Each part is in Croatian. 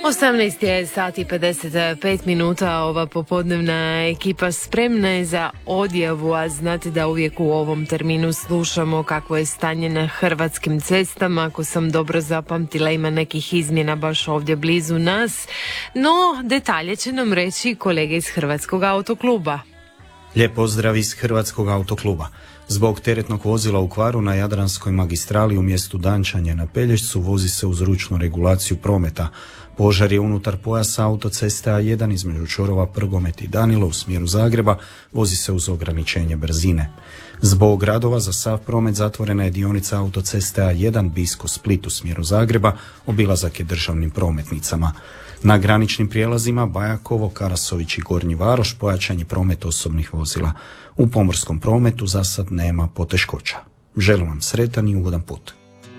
18 je sati 55 minuta, ova popodnevna ekipa spremna je za odjavu, a znate da uvijek u ovom terminu slušamo kakvo je stanje na hrvatskim cestama. Ako sam dobro zapamtila, ima nekih izmjena baš ovdje blizu nas, no detalje će nam reći kolege iz Hrvatskog autokluba. Lijep pozdrav iz Hrvatskog autokluba. Zbog teretnog vozila u kvaru na Jadranskoj magistrali u mjestu Dančanje na Pelješcu vozi se uz ručnu regulaciju prometa. Požar je unutar pojasa autoceste A1 između čvorova Prgomet i Danilo u smjeru Zagreba, vozi se uz ograničenje brzine. Zbog radova za sav promet zatvorena je dionica autoceste A1 Bisko-Split u smjeru Zagreba, obilazak je državnim prometnicama. Na graničnim prijelazima Bajakovo, Karasović i Gornji Varoš pojačan je promet osobnih vozila. U pomorskom prometu za sad nema poteškoća. Želim vam sretan i ugodan put.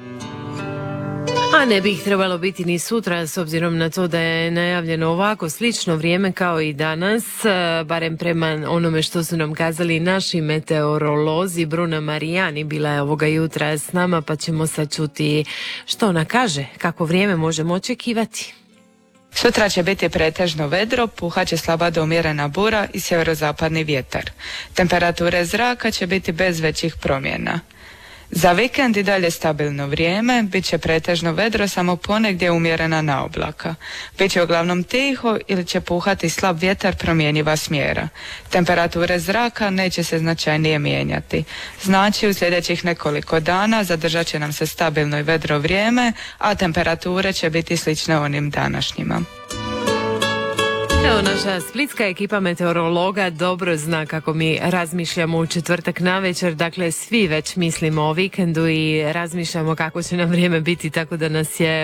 A ne bi ih trebalo biti ni sutra, s obzirom na to da je najavljeno ovako slično vrijeme kao i danas, barem prema onome što su nam kazali naši meteorolozi. Bruna Marijani bila je ovoga jutra s nama, pa ćemo sad čuti što ona kaže, kako vrijeme možemo očekivati. Sutra će biti pretežno vedro, puhat će slaba do umjerena bura i sjeverozapadni vjetar. Temperature zraka će biti bez većih promjena. Za vikend i dalje stabilno vrijeme, bit će pretežno vedro, samo ponegdje umjerena naoblaka. Biće uglavnom tiho ili će puhati slab vjetar promjenjiva smjera. Temperature zraka neće se značajnije mijenjati. Znači u sljedećih nekoliko dana zadržat će nam se stabilno i vedro vrijeme, a temperature će biti slične onim današnjima. Evo, naša splitska ekipa meteorologa dobro zna kako mi razmišljamo u četvrtak navečer, dakle svi već mislimo o vikendu i razmišljamo kako će nam vrijeme biti, tako da nas je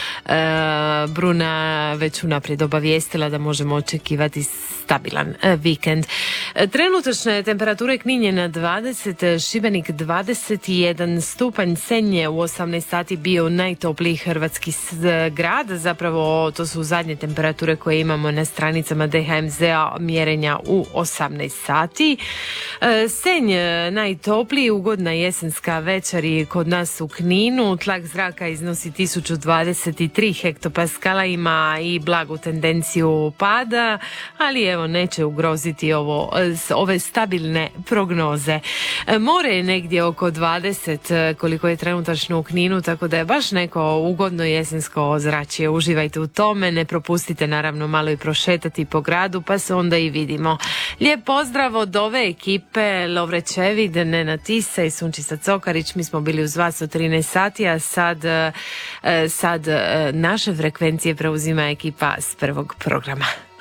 Bruna već unaprijed obavijestila da možemo očekivati stabilan vikend. Trenutačne temperature: Knin je na 20, Šibenik 21 stupanj, Senj je u 18 sati bio najtopliji hrvatski grad, zapravo to su zadnje temperature koje imamo na stranicama DHMZ-a, mjerenja u 18 sati. Senj najtopliji, ugodna jesenska večer i kod nas u Kninu, tlak zraka iznosi 1023 hektopaskala, ima i blagu tendenciju pada, ali evo neće ugroziti ove stabilne prognoze. More je negdje oko 20 koliko je trenutačno u Kninu, tako da je baš neko ugodno jesensko ozračje. Uživajte u tome, ne propustite naravno malo i prošetati po gradu, pa se onda i vidimo. Lijep pozdrav od ove ekipe: Lovre Čevid, Nena Tisa i Sunčica Cokarić. Mi smo bili uz vas od 13 sati, a sad naše frekvencije preuzima ekipa s prvog programa.